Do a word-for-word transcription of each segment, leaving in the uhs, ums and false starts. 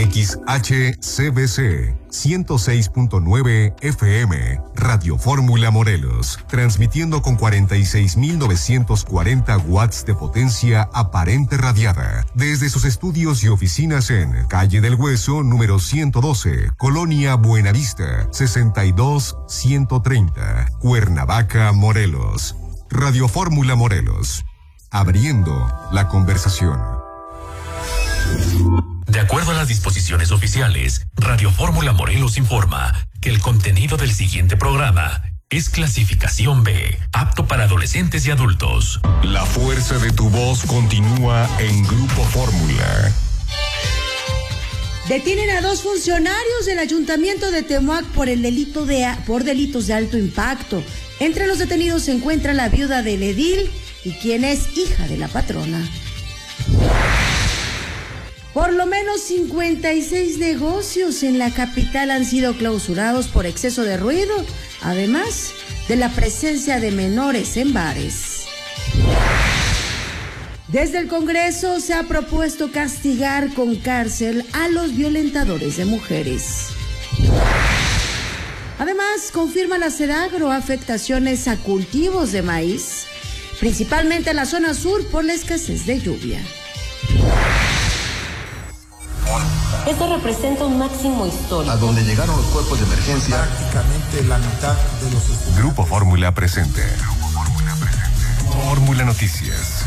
X H C B C ciento seis punto nueve F M, Radio Fórmula Morelos, transmitiendo con cuarenta y seis mil novecientos cuarenta watts de potencia aparente radiada, desde sus estudios y oficinas en Calle del Hueso, número ciento doce, Colonia Buenavista, sesenta y dos ciento treinta, Cuernavaca, Morelos. Radio Fórmula Morelos, abriendo la conversación. De acuerdo a las disposiciones oficiales, Radio Fórmula Morelos informa que el contenido del siguiente programa es clasificación B, apto para adolescentes y adultos. La fuerza de tu voz continúa en Grupo Fórmula. Detienen a dos funcionarios del Ayuntamiento de Temuac por el delito de por delitos de alto impacto. Entre los detenidos se encuentra la viuda del edil y quien es hija de la patrona. Por lo menos cincuenta y seis negocios en la capital han sido clausurados por exceso de ruido, además de la presencia de menores en bares. Desde el Congreso se ha propuesto castigar con cárcel a los violentadores de mujeres. Además, confirma la Sedagro afectaciones a cultivos de maíz, principalmente en la zona sur por la escasez de lluvia. Esto representa un máximo histórico. A donde llegaron los cuerpos de emergencia. Prácticamente la mitad de los estudiantes. Grupo Fórmula presente. Grupo Fórmula presente. Fórmula Noticias.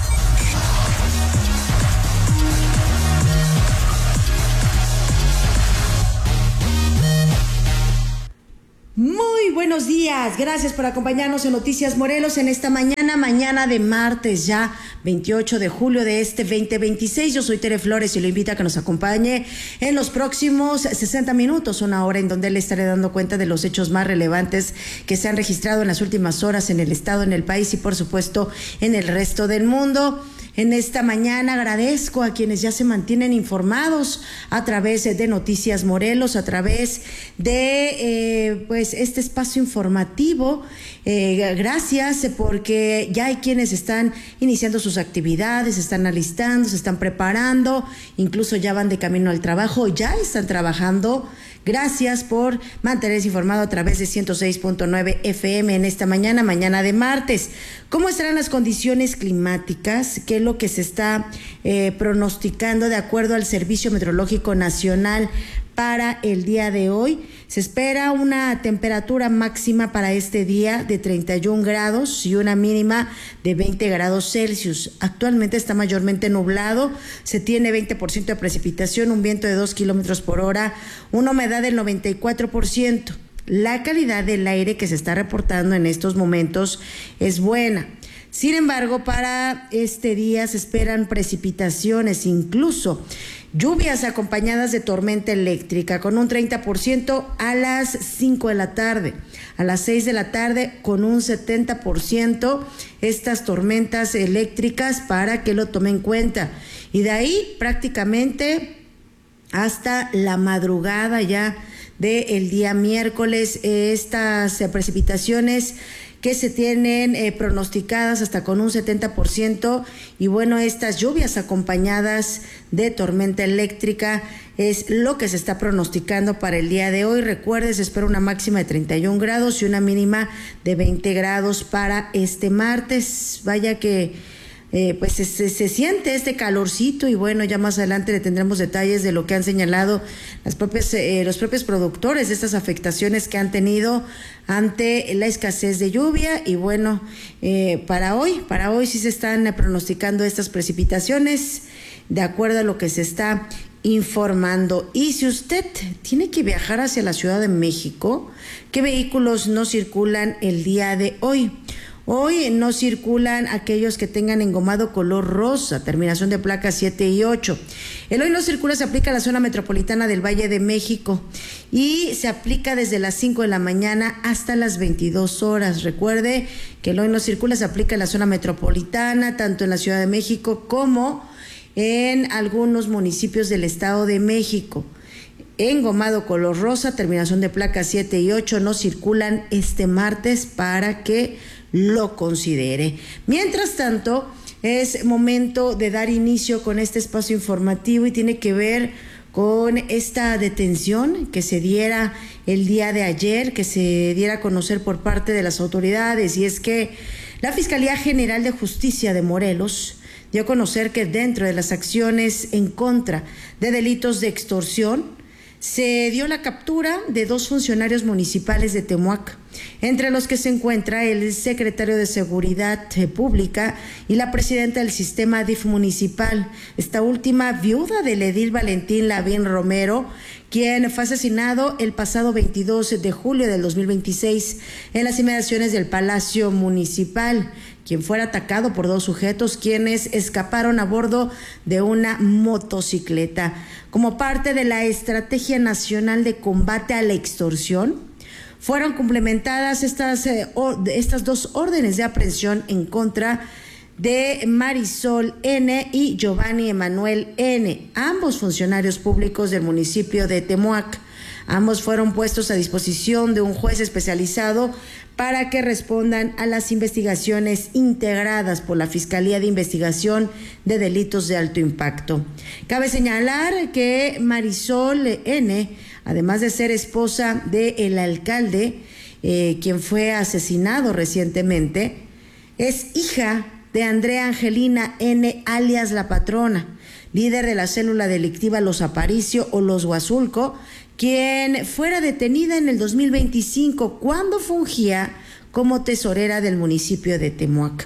Muy buenos días, gracias por acompañarnos en Noticias Morelos en esta mañana, mañana de martes ya, veintiocho de julio de este veinte veintiséis. Yo soy Tere Flores y lo invito a que nos acompañe en los próximos sesenta minutos, una hora en donde le estaré dando cuenta de los hechos más relevantes que se han registrado en las últimas horas en el estado, en el país y por supuesto en el resto del mundo. En esta mañana agradezco a quienes ya se mantienen informados a través de Noticias Morelos, a través de eh, pues este espacio informativo. Eh, gracias porque ya hay quienes están iniciando sus actividades, se están alistando, se están preparando, incluso ya van de camino al trabajo, ya están trabajando. Gracias por mantenerse informado a través de ciento seis punto nueve F M en esta mañana, mañana de martes. ¿Cómo estarán las condiciones climáticas? ¿Qué es lo que se está eh, pronosticando de acuerdo al Servicio Meteorológico Nacional para el día de hoy? Se espera una temperatura máxima para este día de treinta y un grados y una mínima de veinte grados Celsius. Actualmente está mayormente nublado, se tiene veinte por ciento de precipitación, un viento de dos kilómetros por hora, una humedad del noventa y cuatro por ciento. La calidad del aire que se está reportando en estos momentos es buena. Sin embargo, para este día se esperan precipitaciones, incluso lluvias acompañadas de tormenta eléctrica con un treinta por ciento a las cinco de la tarde, a las seis de la tarde con un setenta por ciento estas tormentas eléctricas para que lo tomen en cuenta. Y de ahí prácticamente hasta la madrugada ya del día miércoles, estas precipitaciones que se tienen eh, pronosticadas hasta con un setenta por ciento y bueno, estas lluvias acompañadas de tormenta eléctrica es lo que se está pronosticando para el día de hoy. Recuerde, se espera una máxima de treinta y un grados y una mínima de veinte grados para este martes. Vaya que Eh, pues se, se siente este calorcito y bueno, ya más adelante le tendremos detalles de lo que han señalado las propias, eh, los propios productores de estas afectaciones que han tenido ante la escasez de lluvia y bueno, eh, para hoy, para hoy sí se están pronosticando estas precipitaciones de acuerdo a lo que se está informando. Y si usted tiene que viajar hacia la Ciudad de México, ¿qué vehículos no circulan el día de hoy? Hoy no circulan aquellos que tengan engomado color rosa, terminación de placas siete y ocho. El hoy no circula se aplica a la zona metropolitana del Valle de México y se aplica desde las cinco de la mañana hasta las veintidós horas. Recuerde que el hoy no circula se aplica en la zona metropolitana, tanto en la Ciudad de México como en algunos municipios del Estado de México. Engomado color rosa, terminación de placas siete y ocho no circulan este martes para que lo considere. Mientras tanto, es momento de dar inicio con este espacio informativo y tiene que ver con esta detención que se diera el día de ayer, que se diera a conocer por parte de las autoridades, y es que la Fiscalía General de Justicia de Morelos dio a conocer que dentro de las acciones en contra de delitos de extorsión se dio la captura de dos funcionarios municipales de Temuac, entre los que se encuentra el secretario de Seguridad Pública y la presidenta del sistema D I F municipal, esta última viuda del edil Valentín Lavín Romero, quien fue asesinado el pasado veintidós de julio del dos mil veintiséis en las inmediaciones del Palacio Municipal, quien fuera atacado por dos sujetos quienes escaparon a bordo de una motocicleta. Como parte de la Estrategia Nacional de Combate a la Extorsión, fueron complementadas estas, eh, or, estas dos órdenes de aprehensión en contra de Marisol N. y Giovanni Emanuel N., ambos funcionarios públicos del municipio de Temuac. Ambos fueron puestos a disposición de un juez especializado para que respondan a las investigaciones integradas por la Fiscalía de Investigación de Delitos de Alto Impacto. Cabe señalar que Marisol N., además de ser esposa del alcalde, eh, quien fue asesinado recientemente, es hija de Andrea Angelina N., alias La Patrona, líder de la célula delictiva Los Aparicio o Los Huazulco, quien fuera detenida en el dos mil veinticinco cuando fungía como tesorera del municipio de Temuac.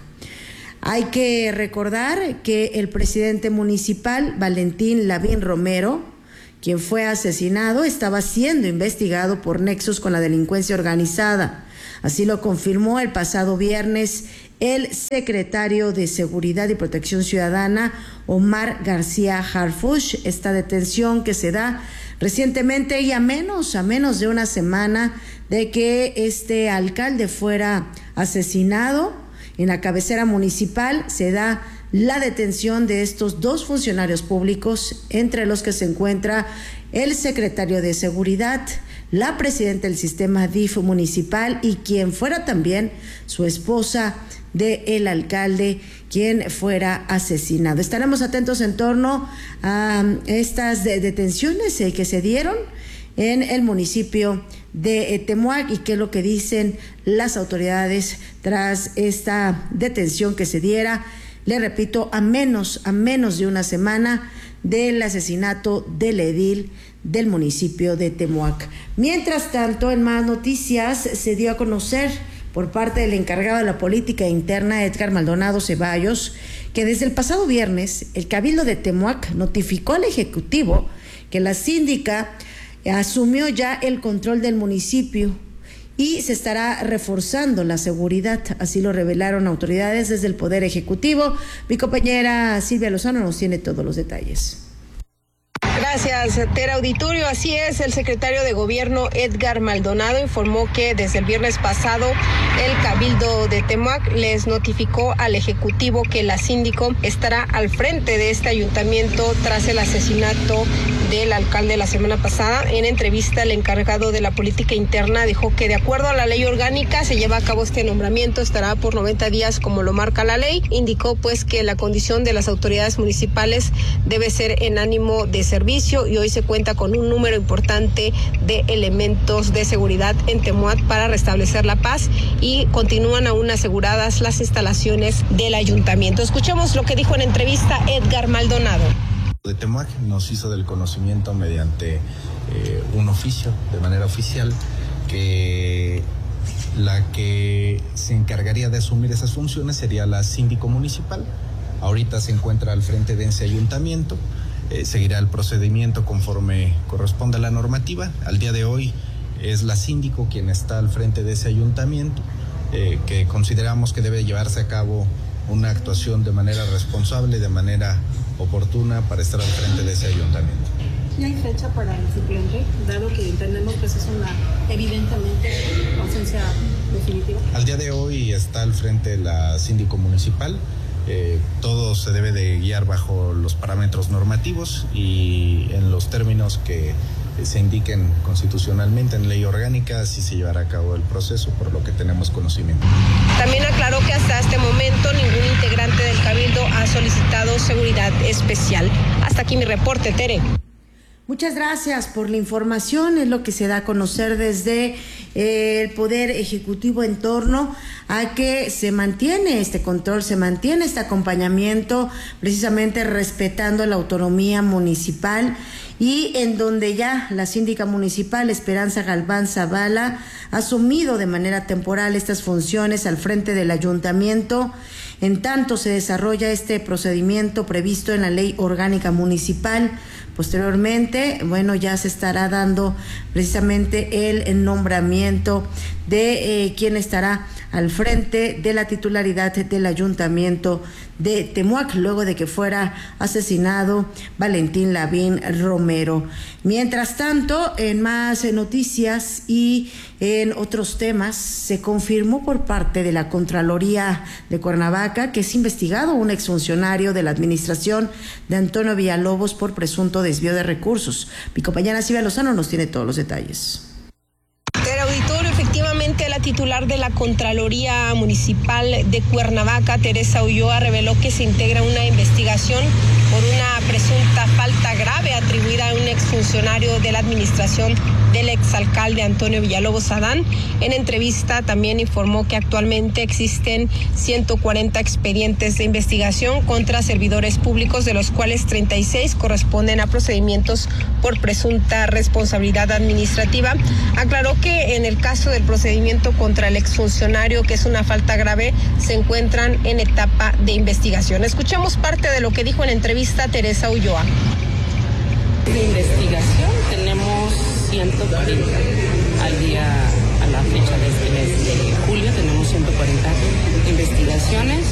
Hay que recordar que el presidente municipal, Valentín Lavín Romero, quien fue asesinado, estaba siendo investigado por nexos con la delincuencia organizada. Así lo confirmó el pasado viernes el secretario de Seguridad y Protección Ciudadana, Omar García Harfuch. Esta detención que se da recientemente y a menos, a menos de una semana de que este alcalde fuera asesinado en la cabecera municipal, se da la detención de estos dos funcionarios públicos, entre los que se encuentra el secretario de Seguridad, la presidenta del sistema D I F municipal y quien fuera también su esposa del alcalde, quien fuera asesinado. Estaremos atentos en torno a estas detenciones que se dieron en el municipio de Temuac y qué es lo que dicen las autoridades tras esta detención que se diera, le repito, a menos, a menos de una semana del asesinato del edil del municipio de Temuac. Mientras tanto, en más noticias, se dio a conocer por parte del encargado de la política interna, Edgar Maldonado Ceballos, que desde el pasado viernes el Cabildo de Temuac notificó al Ejecutivo que la síndica asumió ya el control del municipio y se estará reforzando la seguridad, así lo revelaron autoridades desde el Poder Ejecutivo. Mi compañera Silvia Lozano nos tiene todos los detalles. Gracias, Tera Auditorio. Así es, el secretario de Gobierno Edgar Maldonado informó que desde el viernes pasado el Cabildo de Temuac les notificó al Ejecutivo que la síndico estará al frente de este ayuntamiento tras el asesinato del alcalde la semana pasada. En entrevista, el encargado de la política interna dijo que de acuerdo a la ley orgánica se lleva a cabo este nombramiento, estará por noventa días como lo marca la ley. Indicó pues que la condición de las autoridades municipales debe ser en ánimo de servicio y hoy se cuenta con un número importante de elementos de seguridad en Temuac para restablecer la paz y continúan aún aseguradas las instalaciones del ayuntamiento. Escuchemos lo que dijo en entrevista Edgar Maldonado. De Temuac nos hizo del conocimiento mediante eh, un oficio, de manera oficial, que la que se encargaría de asumir esas funciones sería la síndico municipal. Ahorita se encuentra al frente de ese ayuntamiento. Eh, seguirá el procedimiento conforme corresponde a la normativa. Al día de hoy es la síndico quien está al frente de ese ayuntamiento, eh, que consideramos que debe llevarse a cabo una actuación de manera responsable, de manera oportuna para estar al frente de ese ayuntamiento. ¿Y hay fecha para el suplente, dado que entendemos que es una evidentemente ausencia definitiva? Al día de hoy está al frente la síndico municipal. Eh, todo se debe de guiar bajo los parámetros normativos y en los términos que eh, se indiquen constitucionalmente en ley orgánica, así se llevará a cabo el proceso, por lo que tenemos conocimiento. También aclaró que hasta este momento ningún integrante del Cabildo ha solicitado seguridad especial. Hasta aquí mi reporte, Tere. Muchas gracias por la información, es lo que se da a conocer desde eh, el Poder Ejecutivo en torno a que se mantiene este control, se mantiene este acompañamiento, precisamente respetando la autonomía municipal, y en donde ya la síndica municipal Esperanza Galván Zavala ha asumido de manera temporal estas funciones al frente del ayuntamiento. En tanto se desarrolla este procedimiento previsto en la Ley Orgánica Municipal. Posteriormente, bueno, ya se estará dando precisamente el nombramiento de eh, quien estará al frente de la titularidad del ayuntamiento de Temuac, luego de que fuera asesinado Valentín Lavín Romero. Mientras tanto, en más noticias y en otros temas, se confirmó por parte de la Contraloría de Cuernavaca que es investigado un exfuncionario de la administración de Antonio Villalobos por presunto desvío de recursos. Mi compañera Silvia Lozano nos tiene todos los detalles. El auditorio, efectivamente, la titular de la Contraloría Municipal de Cuernavaca, Teresa Ulloa, reveló que se integra una investigación por una presunta falta grave atribuida a un exfuncionario de la administración del exalcalde Antonio Villalobos Adán. En entrevista también informó que actualmente existen ciento cuarenta expedientes de investigación contra servidores públicos, de los cuales treinta y seis corresponden a procedimientos por presunta responsabilidad administrativa. Aclaró que en el caso del procedimiento contra el exfuncionario, que es una falta grave, se encuentran en etapa de investigación. Escuchamos parte de lo que dijo en entrevista Teresa Ulloa. De investigación tenemos ciento cuarenta al día, a la fecha de este mes de julio, tenemos ciento cuarenta investigaciones.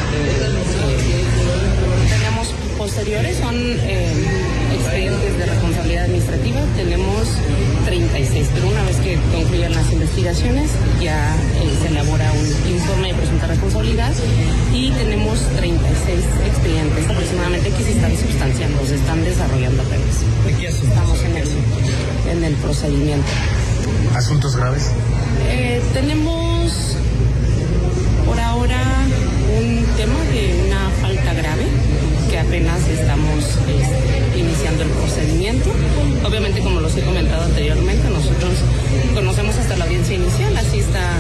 Eh, tenemos posteriores, son eh, expedientes de responsabilidad administrativa, tenemos treinta y seis, pero una vez que concluyan las investigaciones ya eh, se elabora un informe de presunta responsabilidad y tenemos treinta y seis expedientes aproximadamente que se están sustanciando, se están desarrollando apenas. ¿De qué asuntos? Estamos en el, en el procedimiento. ¿Asuntos graves? Eh, tenemos por ahora un tema de una falta grave que apenas estamos este, iniciando el procedimiento. Obviamente, como los he comentado anteriormente, nosotros conocemos hasta la audiencia inicial, así está.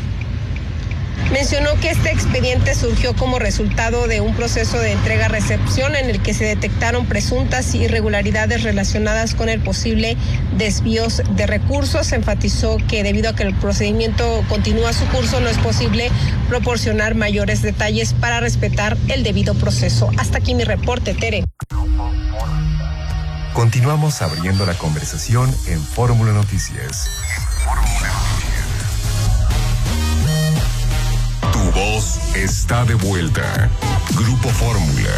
Mencionó que este expediente surgió como resultado de un proceso de entrega-recepción en el que se detectaron presuntas irregularidades relacionadas con el posible desvíos de recursos. Enfatizó que debido a que el procedimiento continúa su curso, no es posible proporcionar mayores detalles para respetar el debido proceso. Hasta aquí mi reporte, Tere. Continuamos abriendo la conversación en Fórmula Noticias. Tu voz está de vuelta. Grupo Fórmula.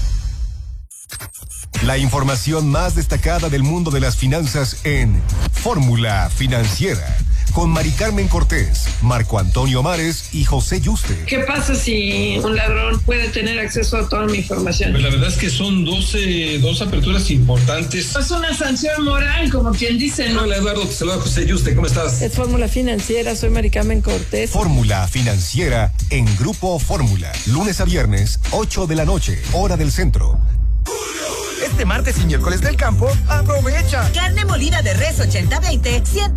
La información más destacada del mundo de las finanzas en Fórmula Financiera, con Mari Carmen Cortés, Marco Antonio Mares y José Yuste. ¿Qué pasa si un ladrón puede tener acceso a toda mi información? Pues la verdad es que son doce, dos aperturas importantes. Es una sanción moral, como quien dice, ¿no? Hola, Eduardo, te saluda José Yuste, ¿cómo estás? Es Fórmula Financiera, soy Mari Carmen Cortés. Fórmula Financiera en Grupo Fórmula, lunes a viernes, ocho de la noche, hora del centro. Este martes y miércoles del campo, aprovecha. Carne molida de res ochenta veinte, ciento